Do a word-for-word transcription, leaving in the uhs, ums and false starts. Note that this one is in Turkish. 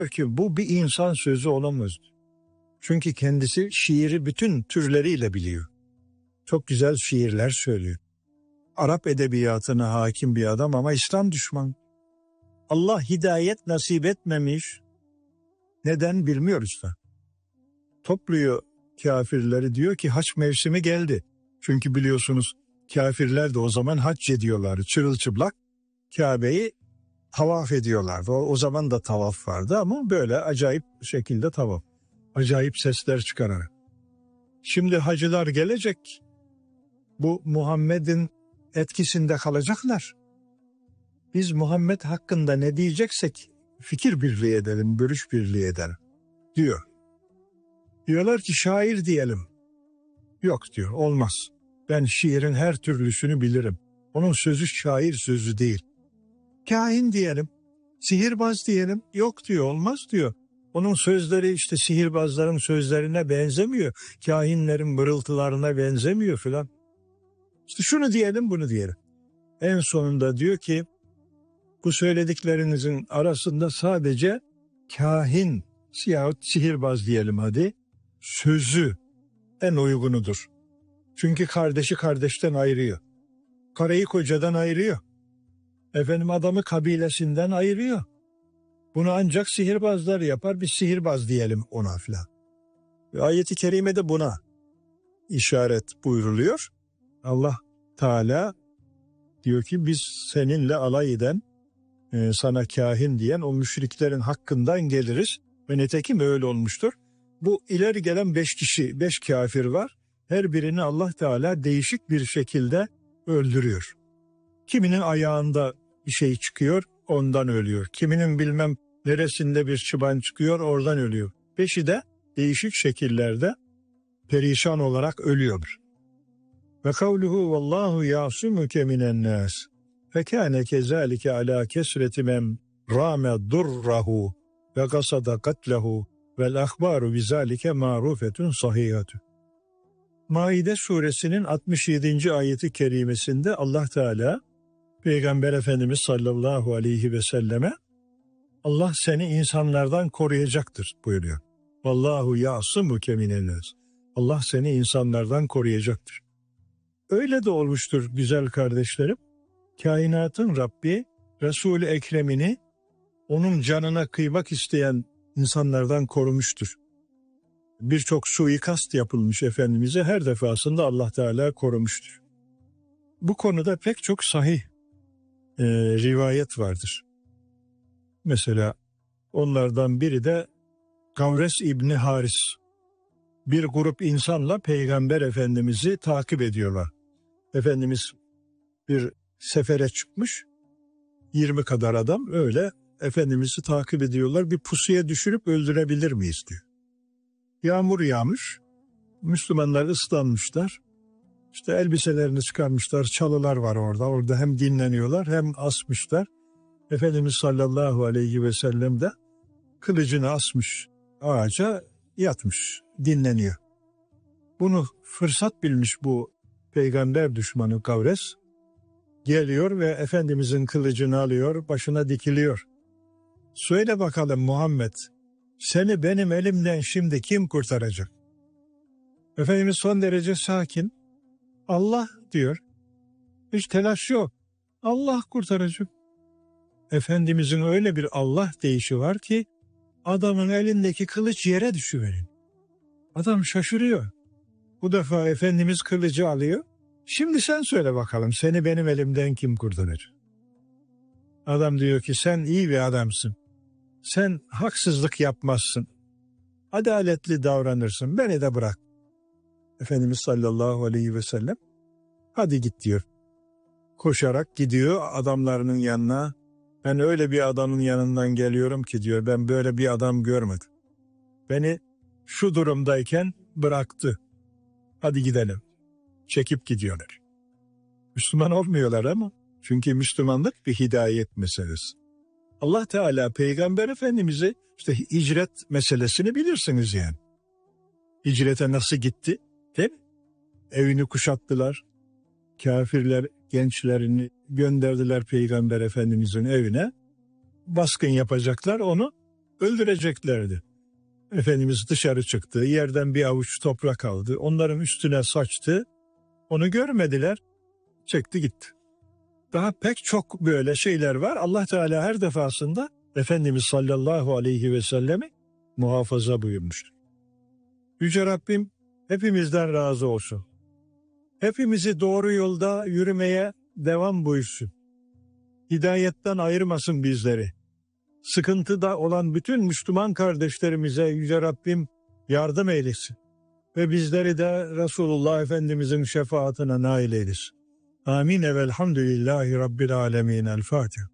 ki bu bir insan sözü olamaz. Çünkü kendisi şiiri bütün türleriyle biliyor. Çok güzel şiirler söylüyor. Arap edebiyatına hakim bir adam ama İslam düşmanı. Allah hidayet nasip etmemiş. Neden bilmiyoruz da. Topluyor kafirleri, diyor ki haç mevsimi geldi. Çünkü biliyorsunuz kafirler de o zaman hac ediyorlardı. Çırılçıplak Kabe'yi tavaf ediyorlardı. O, o zaman da tavaf vardı ama böyle acayip şekilde tavaf. Acayip sesler çıkararak. Şimdi hacılar gelecek. Bu Muhammed'in etkisinde kalacaklar. Biz Muhammed hakkında ne diyeceksek fikir birliği edelim, görüş birliği edelim diyor. Diyorlar ki şair diyelim. Yok diyor, olmaz. Ben şiirin her türlüsünü bilirim. Onun sözü şair sözü değil. Kahin diyelim, sihirbaz diyelim. Yok diyor, olmaz diyor. Onun sözleri işte sihirbazların sözlerine benzemiyor. Kahinlerin mırıltılarına benzemiyor filan. İşte şunu diyelim, bunu diyelim. En sonunda diyor ki bu söylediklerinizin arasında sadece kahin yahut sihirbaz diyelim hadi sözü en uygunudur. Çünkü kardeşi kardeşten ayırıyor. Karıyı kocadan ayırıyor. Efendim adamı kabilesinden ayırıyor. Bunu ancak sihirbazlar yapar. Biz sihirbaz diyelim ona filan. Ayet-i kerimede buna işaret buyruluyor. Allah Teala diyor ki biz seninle alay eden, e, sana kahin diyen o müşriklerin hakkından geliriz. Ve nitekim öyle olmuştur. Bu ileri gelen beş kişi, beş kafir var. Her birini Allah Teala değişik bir şekilde öldürüyor. Kiminin ayağında bir şey çıkıyor, ondan ölüyor. Kiminin bilmem neresinde bir çıban çıkıyor, oradan ölüyor. Beşi de değişik şekillerde perişan olarak ölüyor. Ve kavluhu vallahu yasumuke minen nas. Fekâne kezâlike alâ kesreti mem râme durrahu ve gasada katlehu vel ahbaru bizâlike ma'rufetun sahihatü. Maide suresinin altmış yedinci ayeti kerimesinde Allah Teala Peygamber Efendimiz sallallahu aleyhi ve selleme Allah seni insanlardan koruyacaktır buyuruyor. Vallahu ya'sumuke minennas. Allah seni insanlardan koruyacaktır. Öyle de olmuştur güzel kardeşlerim. Kainatın Rabbi Resul-i Ekrem'ini onun canına kıymak isteyen insanlardan korumuştur. Birçok suikast yapılmış Efendimiz'e her defasında Allah Teala korumuştur. Bu konuda pek çok sahih e, rivayet vardır. Mesela onlardan biri de Gavres İbni Haris. Bir grup insanla Peygamber Efendimiz'i takip ediyorlar. Efendimiz bir sefere çıkmış, yirmi kadar adam öyle Efendimiz'i takip ediyorlar. Bir pusuya düşürüp öldürebilir miyiz diyor. Yağmur yağmış, Müslümanlar ıslanmışlar. İşte elbiselerini çıkarmışlar, çalılar var orada. Orada hem dinleniyorlar hem asmışlar. Efendimiz sallallahu aleyhi ve sellem de kılıcını asmış ağaca, yatmış, dinleniyor. Bunu fırsat bilmiş bu peygamber düşmanı Gavres. Geliyor ve Efendimizin kılıcını alıyor, başına dikiliyor. Söyle bakalım Muhammed, seni benim elimden şimdi kim kurtaracak? Efendimiz son derece sakin. Allah diyor. Hiç telaş yok. Allah kurtaracak. Efendimizin öyle bir Allah deyişi var ki adamın elindeki kılıç yere düşüverir. Adam şaşırıyor. Bu defa Efendimiz kılıcı alıyor. Şimdi sen söyle bakalım seni benim elimden kim kurtarır? Adam diyor ki sen iyi bir adamsın. Sen haksızlık yapmazsın. Adaletli davranırsın. Beni de bırak. Efendimiz sallallahu aleyhi ve sellem hadi git diyor. Koşarak gidiyor adamlarının yanına. Ben öyle bir adamın yanından geliyorum ki diyor ben böyle bir adam görmedim. Beni şu durumdayken bıraktı. Hadi gidelim. Çekip gidiyorlar. Müslüman olmuyorlar ama çünkü Müslümanlık bir hidayet meselesi. Allah Teala Peygamber Efendimiz'i işte hicret meselesini bilirsiniz yani. Hicrete nasıl gitti? Değil mi? Evini kuşattılar. Kafirler gençlerini gönderdiler Peygamber Efendimiz'in evine. Baskın yapacaklar onu öldüreceklerdi. Efendimiz dışarı çıktı, yerden bir avuç toprak aldı, onların üstüne saçtı, onu görmediler, çekti gitti. Daha pek çok böyle şeyler var. Allah Teala her defasında Efendimiz sallallahu aleyhi ve sellemi muhafaza buyurmuştur. Yüce Rabbim hepimizden razı olsun. Hepimizi doğru yolda yürümeye devam buyursun. Hidayetten ayırmasın bizleri. Sıkıntıda olan bütün Müslüman kardeşlerimize Yüce Rabbim yardım eylesin. Ve bizleri de Resulullah Efendimizin şefaatine nail eylesin. Amin ve elhamdülillahi Rabbil alemin. El Fatiha.